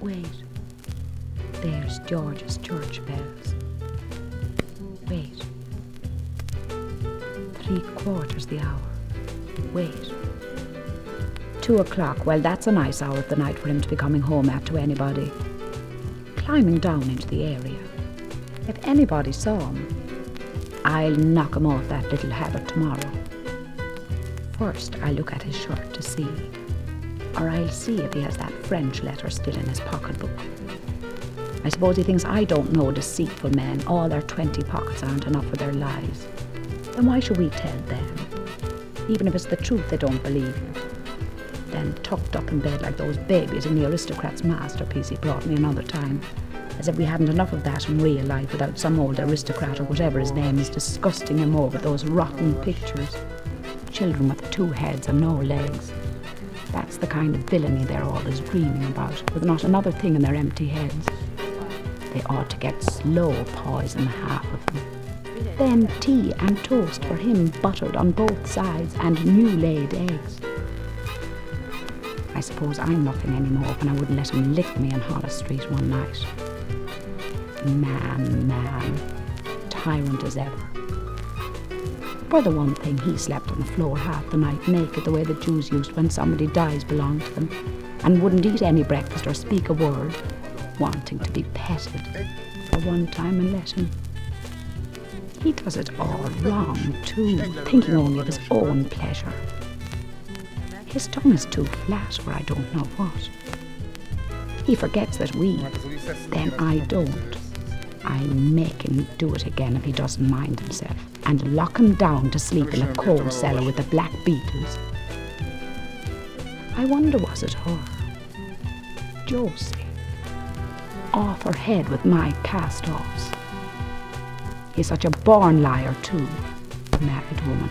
Wait. There's George's church bells. Wait. 3/4 the hour. Wait. 2:00. Well, that's a nice hour of the night for him to be coming home at to anybody. Climbing down into the area. If anybody saw him, I'll knock him off that little habit tomorrow. First, I'll look at his shirt to see. Or I'll see if he has that French letter still in his pocketbook. I suppose he thinks I don't know deceitful men. All their 20 pockets aren't enough for their lives. Then why should we tell them? Even if it's the truth, they don't believe you. Then tucked up in bed like those babies in the Aristocrat's masterpiece he brought me another time. As if we hadn't enough of that in real life without some old aristocrat or whatever his name is disgusting him over those rotten pictures. Children with 2 heads and no legs. That's the kind of villainy they're always dreaming about, with not another thing in their empty heads. They ought to get slow poison, half of them. Then tea and toast for him, buttered on both sides, and new-laid eggs. I suppose I'm nothing anymore when I wouldn't let him lick me in Hollis Street one night. Man, tyrant as ever. For the one thing, he slept on the floor half the night naked, the way the Jews used when somebody dies belonged to them, and wouldn't eat any breakfast or speak a word, wanting to be petted for one time and let him. He does it all wrong, too, thinking only of his own pleasure. His tongue is too flat for I don't know what. He forgets that then I don't. I make him do it again if he doesn't mind himself, and lock him down to sleep in a coal cellar with the black beetles. I wonder, was it her? Josie. Off her head with my cast-offs. He's such a born liar, too, a married woman.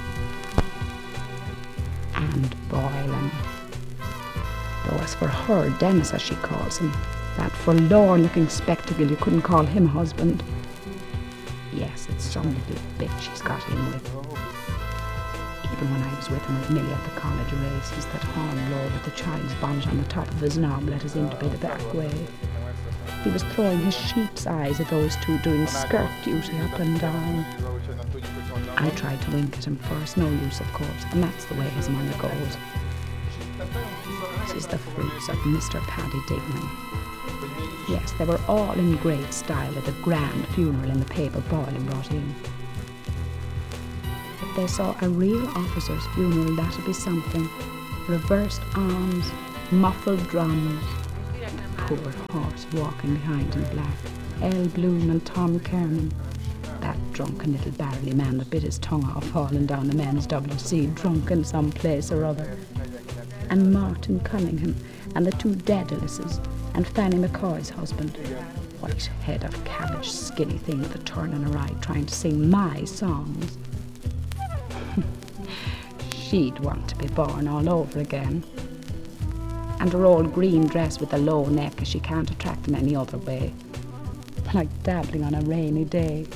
And Boylan. Though as for her, Dennis as she calls him, that forlorn-looking spectacle, you couldn't call him husband. Yes, it's some little bitch she's got in with. Even when I was with him with Millie at the college races, that horn-blower with the child's bonnet on the top of his knob let us in to be the back way. He was throwing his sheep's eyes at those two doing skirt duty up and down. I tried to wink at him first, no use of course, and that's the way his money goes. This is the fruits of Mr. Paddy Dignam. Yes, they were all in great style at the grand funeral in the paper Boylan brought in. If they saw a real officer's funeral, that'd be something. Reversed arms, muffled drums, poor horse walking behind in black, L. Bloom and Tom Kernan, that drunken little barrelly man that bit his tongue off falling down the men's WC, drunk in some place or other, and Martin Cunningham, and the 2 Daedalus, and Fanny McCoy's husband, white head of cabbage, skinny thing with a turn in her eye, trying to sing my songs. She'd want to be born all over again. And her old green dress with the low neck, as she can't attract in any other way. Like dabbling on a rainy day.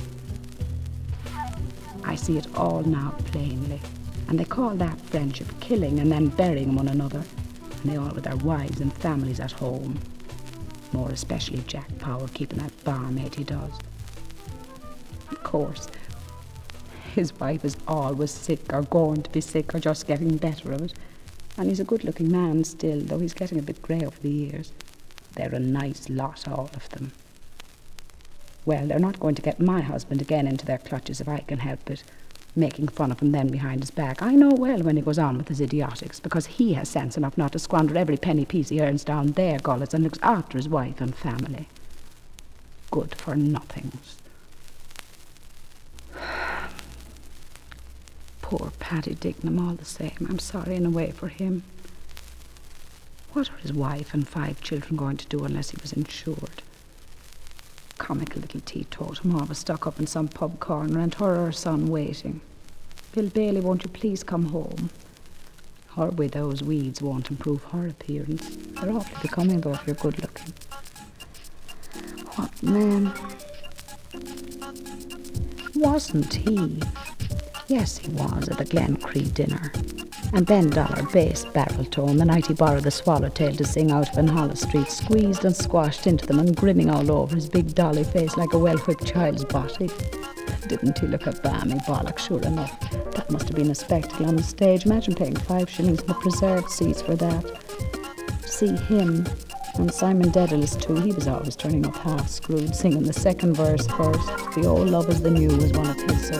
I see it all now plainly. And they call that friendship killing and then burying one another. And they all with their wives and families at home. More especially Jack Power keeping that barmaid he does. Of course, his wife is always sick or going to be sick or just getting better of it. And he's a good-looking man still, though he's getting a bit grey over the years. They're a nice lot, all of them. Well, they're not going to get my husband again into their clutches if I can help it, making fun of him then behind his back. I know well when he goes on with his idiotics, because he has sense enough not to squander every penny piece he earns down their gullets and looks after his wife and family. Good for nothings. Poor Paddy Dignam, all the same. I'm sorry in a way for him. What are his wife and 5 children going to do unless he was insured? Comical little teetotum, always stuck up in some pub corner, and her or her son waiting. Bill Bailey, won't you please come home? Her widow's weeds won't improve her appearance. They're awfully becoming though if you're good looking. What man? Wasn't he? Yes, he was at the Glencree dinner. And Ben Dollar bass barrel to him the night he borrowed the Swallowtail to sing out of in Hollis Street, squeezed and squashed into them and grinning all over his big dolly face like a well-whipped child's body. Didn't he look a balmy bollock, sure enough? That must have been a spectacle on the stage. Imagine paying 5 shillings in the preserved seats for that. See him, and Simon Dedalus too, he was always turning up half screwed, singing the second verse first. The old Love is the New was one of his